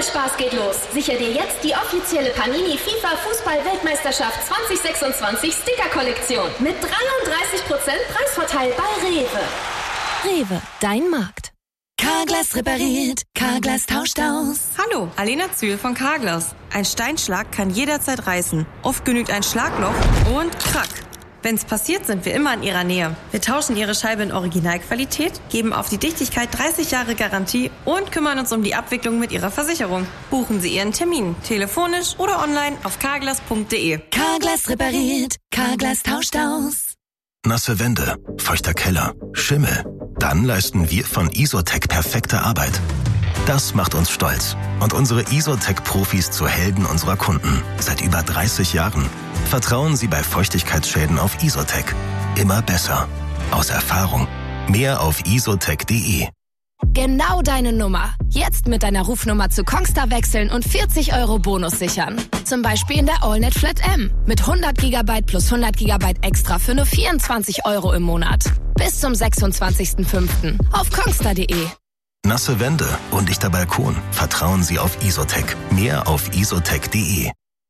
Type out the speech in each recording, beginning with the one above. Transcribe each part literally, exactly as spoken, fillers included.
Spaß geht los. Sicher dir jetzt die offizielle Panini FIFA Fußball-Weltmeisterschaft zwanzig sechsundzwanzig Sticker-Kollektion mit dreiunddreißig Prozent Preisvorteil bei Rewe. Rewe, dein Markt. Carglass repariert, Carglass tauscht aus. Hallo, Alena Zühl von Carglass. Ein Steinschlag kann jederzeit reißen. Oft genügt ein Schlagloch und krack. Wenn's passiert, sind wir immer in Ihrer Nähe. Wir tauschen Ihre Scheibe in Originalqualität, geben auf die Dichtigkeit dreißig Jahre Garantie und kümmern uns um die Abwicklung mit Ihrer Versicherung. Buchen Sie Ihren Termin, telefonisch oder online auf carglass punkt de. Carglass repariert, Carglass tauscht aus. Nasse Wände, feuchter Keller, Schimmel. Dann leisten wir von Isotec perfekte Arbeit. Das macht uns stolz und unsere Isotec-Profis zu Helden unserer Kunden. Seit über dreißig Jahren. Vertrauen Sie bei Feuchtigkeitsschäden auf Isotec. Immer besser. Aus Erfahrung. Mehr auf isotec punkt de. Genau deine Nummer. Jetzt mit deiner Rufnummer zu Kongstar wechseln und vierzig Euro Bonus sichern. Zum Beispiel in der AllNet Flat M. Mit hundert Gigabyte plus hundert Gigabyte extra für nur vierundzwanzig Euro im Monat. Bis zum sechsundzwanzigsten fünften auf kongstar punkt de. Nasse Wände, undichter Balkon. Vertrauen Sie auf Isotec. Mehr auf isotec punkt de.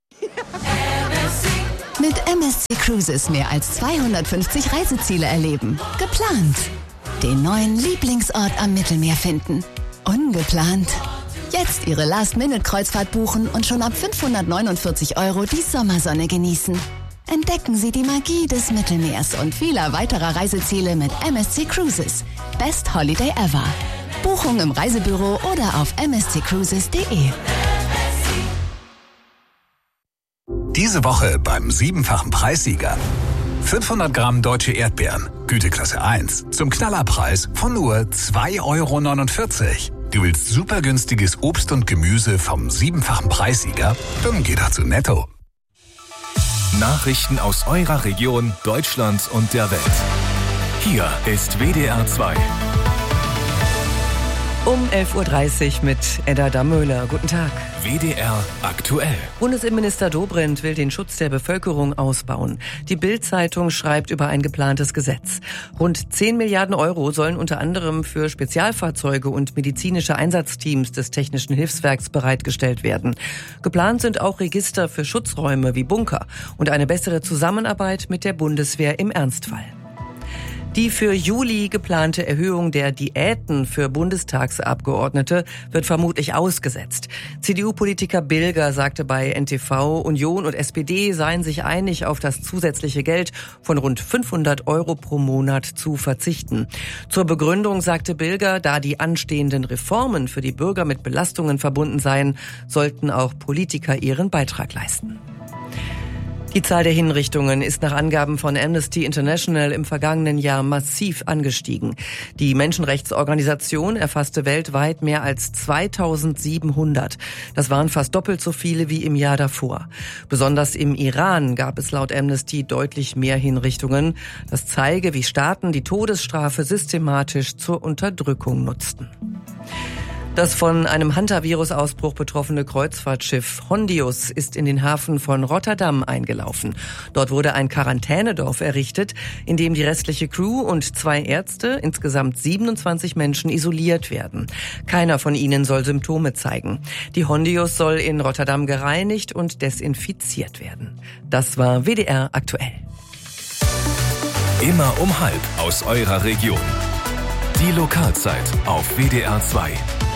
Mit M S C Cruises mehr als zweihundertfünfzig Reiseziele erleben. Geplant. Den neuen Lieblingsort am Mittelmeer finden. Ungeplant. Jetzt Ihre Last-Minute-Kreuzfahrt buchen und schon ab fünfhundertneunundvierzig Euro die Sommersonne genießen. Entdecken Sie die Magie des Mittelmeers und vieler weiterer Reiseziele mit M S C Cruises. Best Holiday ever. Buchung im Reisebüro oder auf m s c cruises punkt de. Diese Woche beim siebenfachen Preissieger. fünfhundert Gramm deutsche Erdbeeren, Güteklasse eins, zum Knallerpreis von nur zwei Euro neunundvierzig. Du willst super günstiges Obst und Gemüse vom siebenfachen Preissieger? Dann geh doch zu Netto. Nachrichten aus eurer Region, Deutschland und der Welt. Hier ist W D R zwei. Um elf Uhr dreißig mit Edda Dammöhler. Guten Tag. W D R aktuell. Bundesinnenminister Dobrindt will den Schutz der Bevölkerung ausbauen. Die Bild-Zeitung schreibt über ein geplantes Gesetz. Rund zehn Milliarden Euro sollen unter anderem für Spezialfahrzeuge und medizinische Einsatzteams des Technischen Hilfswerks bereitgestellt werden. Geplant sind auch Register für Schutzräume wie Bunker und eine bessere Zusammenarbeit mit der Bundeswehr im Ernstfall. Die für Juli geplante Erhöhung der Diäten für Bundestagsabgeordnete wird vermutlich ausgesetzt. C D U-Politiker Bilger sagte bei N T V, Union und S P D seien sich einig, auf das zusätzliche Geld von rund fünfhundert Euro pro Monat zu verzichten. Zur Begründung sagte Bilger, da die anstehenden Reformen für die Bürger mit Belastungen verbunden seien, sollten auch Politiker ihren Beitrag leisten. Die Zahl der Hinrichtungen ist nach Angaben von Amnesty International im vergangenen Jahr massiv angestiegen. Die Menschenrechtsorganisation erfasste weltweit mehr als zweitausendsiebenhundert. Das waren fast doppelt so viele wie im Jahr davor. Besonders im Iran gab es laut Amnesty deutlich mehr Hinrichtungen. Das zeige, wie Staaten die Todesstrafe systematisch zur Unterdrückung nutzten. Das von einem Hantavirus-Ausbruch betroffene Kreuzfahrtschiff Hondius ist in den Hafen von Rotterdam eingelaufen. Dort wurde ein Quarantänedorf errichtet, in dem die restliche Crew und zwei Ärzte, insgesamt siebenundzwanzig Menschen, isoliert werden. Keiner von ihnen soll Symptome zeigen. Die Hondius soll in Rotterdam gereinigt und desinfiziert werden. Das war W D R aktuell. Immer um halb aus eurer Region. Die Lokalzeit auf W D R zwei.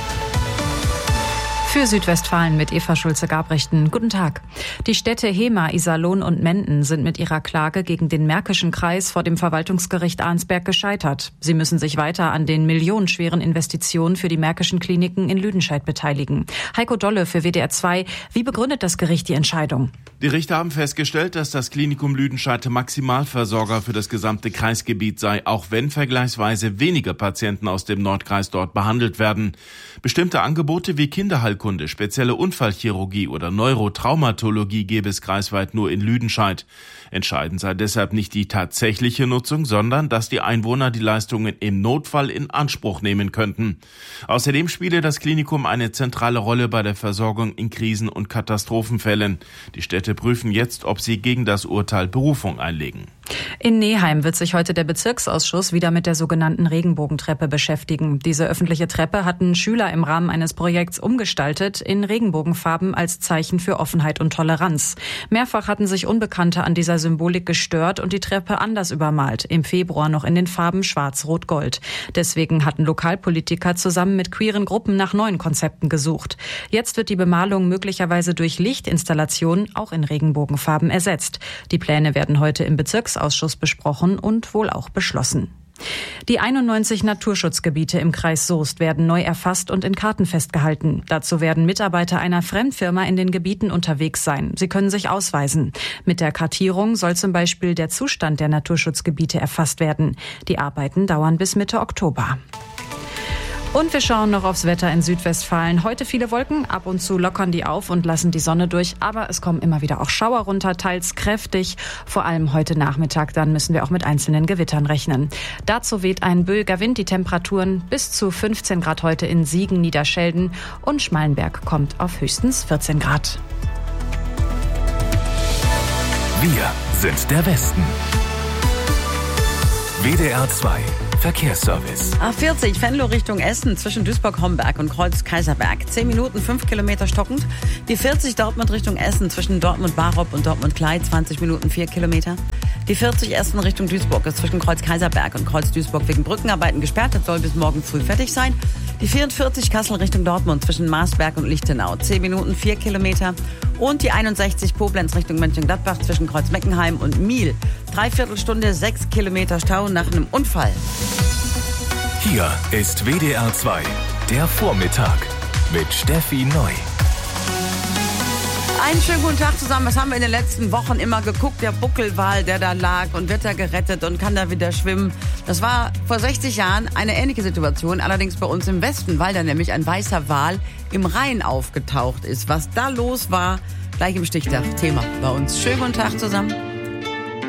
Für Südwestfalen mit Eva Schulze-Gabrichten. Guten Tag. Die Städte Hemer, Iserlohn und Menden sind mit ihrer Klage gegen den Märkischen Kreis vor dem Verwaltungsgericht Arnsberg gescheitert. Sie müssen sich weiter an den millionenschweren Investitionen für die Märkischen Kliniken in Lüdenscheid beteiligen. Heiko Dolle für W D R zwei. Wie begründet das Gericht die Entscheidung? Die Richter haben festgestellt, dass das Klinikum Lüdenscheid Maximalversorger für das gesamte Kreisgebiet sei, auch wenn vergleichsweise weniger Patienten aus dem Nordkreis dort behandelt werden. Bestimmte Angebote wie Kinderheilkunde, spezielle Unfallchirurgie oder Neurotraumatologie gäbe es kreisweit nur in Lüdenscheid. Entscheidend sei deshalb nicht die tatsächliche Nutzung, sondern dass die Einwohner die Leistungen im Notfall in Anspruch nehmen könnten. Außerdem spiele das Klinikum eine zentrale Rolle bei der Versorgung in Krisen- und Katastrophenfällen. Die Städte prüfen jetzt, ob sie gegen das Urteil Berufung einlegen. In Neheim wird sich heute der Bezirksausschuss wieder mit der sogenannten Regenbogentreppe beschäftigen. Diese öffentliche Treppe hatten Schüler im Rahmen eines Projekts umgestaltet in Regenbogenfarben als Zeichen für Offenheit und Toleranz. Mehrfach hatten sich Unbekannte an dieser Symbolik gestört und die Treppe anders übermalt, im Februar noch in den Farben Schwarz, Rot, Gold. Deswegen hatten Lokalpolitiker zusammen mit queeren Gruppen nach neuen Konzepten gesucht. Jetzt wird die Bemalung möglicherweise durch Lichtinstallationen auch in Regenbogenfarben ersetzt. Die Pläne werden heute im Bezirksausschuss Ausschuss besprochen und wohl auch beschlossen. Die einundneunzig Naturschutzgebiete im Kreis Soest werden neu erfasst und in Karten festgehalten. Dazu werden Mitarbeiter einer Fremdfirma in den Gebieten unterwegs sein. Sie können sich ausweisen. Mit der Kartierung soll zum Beispiel der Zustand der Naturschutzgebiete erfasst werden. Die Arbeiten dauern bis Mitte Oktober. Und wir schauen noch aufs Wetter in Südwestfalen. Heute viele Wolken, ab und zu lockern die auf und lassen die Sonne durch. Aber es kommen immer wieder auch Schauer runter, teils kräftig. Vor allem heute Nachmittag, dann müssen wir auch mit einzelnen Gewittern rechnen. Dazu weht ein böiger Wind, die Temperaturen bis zu fünfzehn Grad heute in Siegen, Niederschelden. Und Schmallenberg kommt auf höchstens vierzehn Grad. Wir sind der Westen. W D R zwei Verkehrsservice. A vierzig, Venlo Richtung Essen zwischen Duisburg-Homberg und Kreuz-Kaiserberg. zehn Minuten, fünf Kilometer stockend. Die vierzig Dortmund Richtung Essen zwischen Dortmund-Barop und Dortmund-Klei, zwanzig Minuten, vier Kilometer. Die vierzig Essen Richtung Duisburg ist zwischen Kreuz-Kaiserberg und Kreuz-Duisburg wegen Brückenarbeiten gesperrt. Das soll bis morgen früh fertig sein. Die vierundvierzig Kassel Richtung Dortmund zwischen Marsberg und Lichtenau, zehn Minuten, vier Kilometer. Und die einundsechzig Koblenz Richtung Mönchengladbach zwischen Kreuz-Meckenheim und Miel. Dreiviertelstunde, sechs Kilometer Stau nach einem Unfall. Hier ist W D R zwei, der Vormittag mit Steffi Neu. Einen schönen guten Tag zusammen. Was haben wir in den letzten Wochen immer geguckt? Der Buckelwal, der da lag und wird er gerettet und kann da wieder schwimmen. Das war vor sechzig Jahren eine ähnliche Situation, allerdings bei uns im Westen, weil da nämlich ein weißer Wal im Rhein aufgetaucht ist. Was da los war, gleich im Stichtag. Thema bei uns. Schönen guten Tag zusammen.